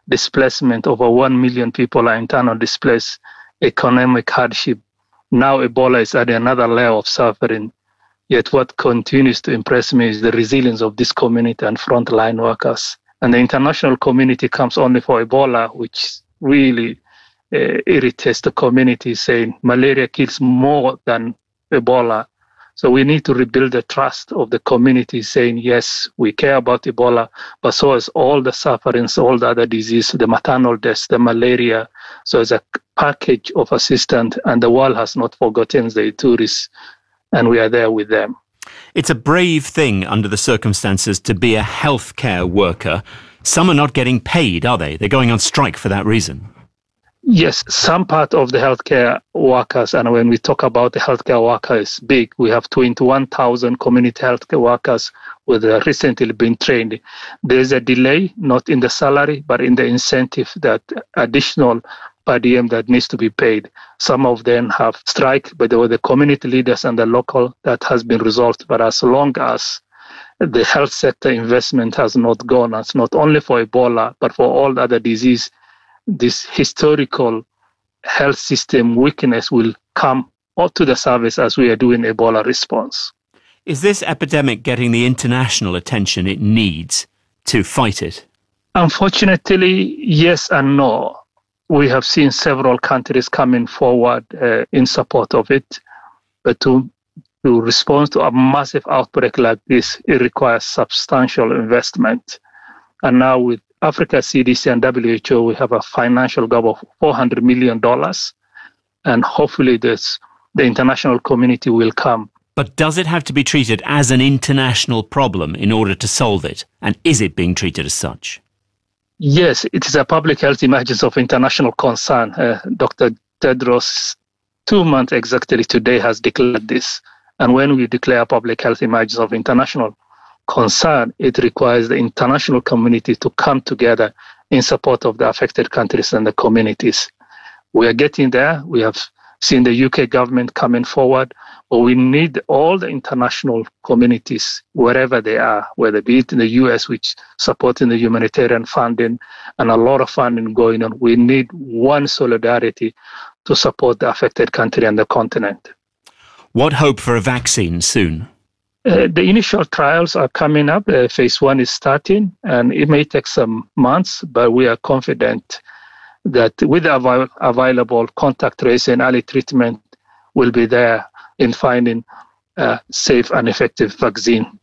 displacement. Over 1 million people are internally displaced, economic hardship. Now Ebola is adding another layer of suffering. Yet what continues to impress me is the resilience of this community and frontline workers. And the international community comes only for Ebola, which really irritates the community, saying malaria kills more than Ebola. So we need to rebuild the trust of the community, saying, yes, we care about Ebola, but so is all the sufferings, all the other diseases, the maternal deaths, the malaria. So it's a package of assistance, and the world has not forgotten the Ituris, and we are there with them. It's a brave thing under the circumstances to be a healthcare worker. Some are not getting paid, are they? They're going on strike for that reason. Yes, some part of the healthcare workers, and when we talk about the healthcare workers, big. We have 21,000 community healthcare workers who have recently been trained. There's a delay, not in the salary, but in the incentive, that additional per diem that needs to be paid. Some of them have strike, but they were the community leaders and the local that has been resolved. But as long as the health sector investment has not gone, it's not only for Ebola, but for all the other disease, this historical health system weakness will come up to the surface as we are doing Ebola response. Is this epidemic getting the international attention it needs to fight it? Unfortunately, yes and no. We have seen several countries coming forward in support of it, but to respond to a massive outbreak like this, it requires substantial investment. And now with Africa CDC and WHO, we have a financial gap of $400 million, and hopefully the international community will come. But does it have to be treated as an international problem in order to solve it? And is it being treated as such? Yes, it is a public health emergency of international concern. Dr. Tedros, 2 months exactly today, has declared this. And when we declare a public health emergency of international concern, it requires the international community to come together in support of the affected countries and the communities. We are getting there. We have seen the UK government coming forward, but we need all the international communities, wherever they are, whether be it in the US, which supporting the humanitarian funding and a lot of funding going on. We need one solidarity to support the affected country and the continent. What hope for a vaccine soon? The initial trials are coming up. Phase 1 is starting, and it may take some months, but we are confident that with the available contact tracing and early treatment, will be there in finding a safe and effective vaccine.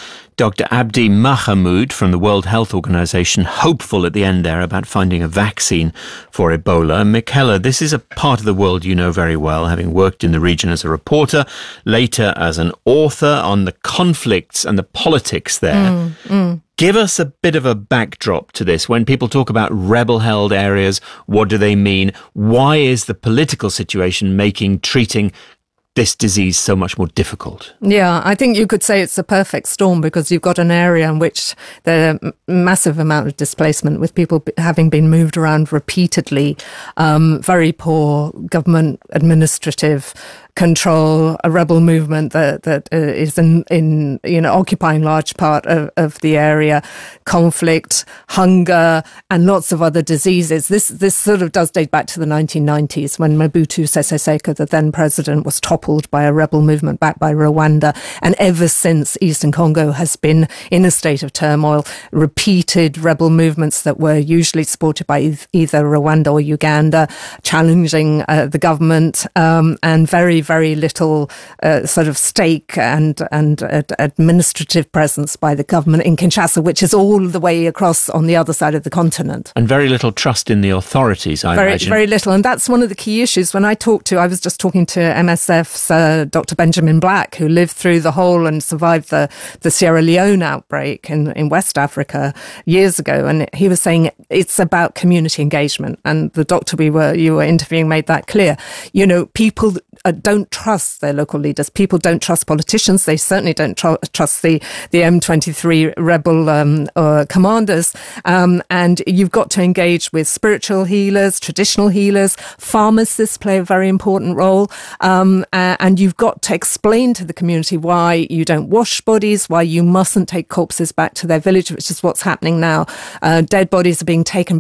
Dr. Abdi Mahamoud from the World Health Organization, hopeful at the end there about finding a vaccine for Ebola. Michela, this is a part of the world you know very well, having worked in the region as a reporter, later as an author on the conflicts and the politics there. Give us a bit of a backdrop to this. When people talk about rebel-held areas, what do they mean? Why is the political situation making treating this disease so much more difficult? Yeah, I think you could say it's a perfect storm, because you've got an area in which there are massive amount of displacement, with people having been moved around repeatedly, very poor government administrative control, a rebel movement that is in occupying large part of the area, conflict, hunger, and lots of other diseases. This sort of does date back to the 1990s, when Mobutu Sese Seko, the then president, was toppled by a rebel movement backed by Rwanda. And ever since, Eastern Congo has been in a state of turmoil, repeated rebel movements that were usually supported by either Rwanda or Uganda, challenging the government, and very, very little sort of stake and administrative presence by the government in Kinshasa, which is all the way across on the other side of the continent. And very little trust in the authorities, I imagine. Very little. And that's one of the key issues. When I was just talking to MSF's Dr. Benjamin Black, who lived through the whole and survived the Sierra Leone outbreak in West Africa years ago. And he was saying it's about community engagement. And the doctor you were interviewing made that clear. You know, people don't trust their local leaders. People don't trust politicians. They certainly don't trust the M23 rebel commanders. And you've got to engage with spiritual healers, traditional healers, pharmacists play a very important role. And you've got to explain to the community why you don't wash bodies, why you mustn't take corpses back to their village, which is what's happening now. Dead bodies are being taken